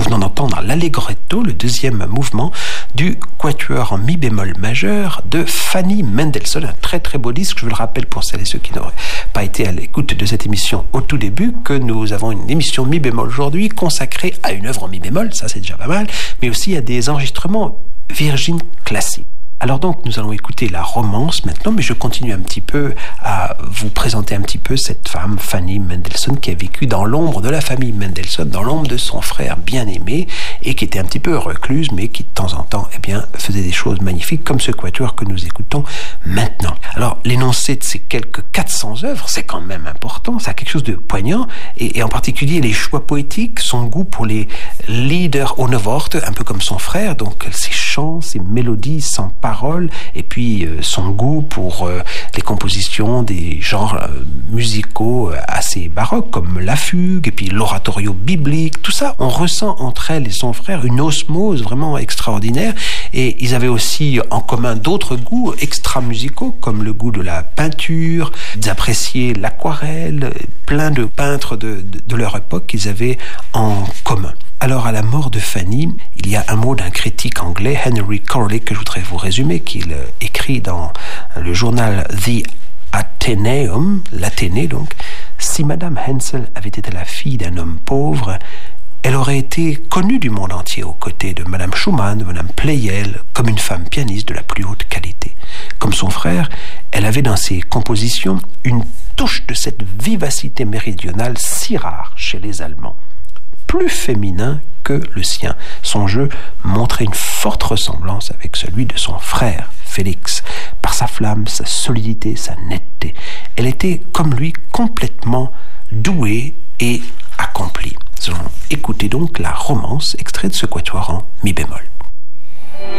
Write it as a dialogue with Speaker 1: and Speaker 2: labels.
Speaker 1: venons d'entendre l'Allegretto, le deuxième mouvement du quatuor en mi bémol majeur de Fanny Mendelssohn, un très très beau disque. Je vous le rappelle pour celles et ceux qui n'auraient pas été à l'écoute de cette émission au tout début, que nous avons une émission mi bémol aujourd'hui consacrée à une œuvre en mi bémol, ça c'est déjà pas mal, mais aussi à des enregistrements Virgin classiques. Alors donc, nous allons écouter la romance maintenant, mais je continue un petit peu à vous présenter un petit peu cette femme, Fanny Mendelssohn, qui a vécu dans l'ombre de la famille Mendelssohn, dans l'ombre de son frère bien-aimé, et qui était un petit peu recluse, mais qui de temps en temps, faisait des choses magnifiques, comme ce quatuor que nous écoutons maintenant. Alors, l'énoncé de ces quelques 400 œuvres, c'est quand même important, ça a quelque chose de poignant, et en particulier les choix poétiques, son goût pour les Lieder ohne Worte, un peu comme son frère, donc ses chants, ses mélodies sans paroles, et puis son goût pour les compositions des genres musicaux assez baroques, comme la fugue, et puis l'oratorio biblique, tout ça, on ressent entre elle et son frère une osmose vraiment extraordinaire, et ils avaient aussi en commun d'autres goûts extra-musicaux, comme le goût de la peinture, ils appréciaient l'aquarelle, plein de peintres de leur époque qu'ils avaient en commun. Alors, à la mort de Fanny, il y a un mot d'un critique anglais, Henry Corley, que je voudrais vous résumer, qu'il écrit dans le journal The Athenaeum, l'Athénée donc. Si Madame Hensel avait été la fille d'un homme pauvre, elle aurait été connue du monde entier aux côtés de Madame Schumann, de Madame Pleyel, comme une femme pianiste de la plus haute qualité. Comme son frère, elle avait dans ses compositions une touche de cette vivacité méridionale si rare chez les Allemands, plus féminin que le sien. Son jeu montrait une forte ressemblance avec celui de son frère, Félix, par sa flamme, sa solidité, sa netteté. Elle était, comme lui, complètement douée et accomplie. Nous allons écouter donc la romance extraite de ce quatuor en mi bémol.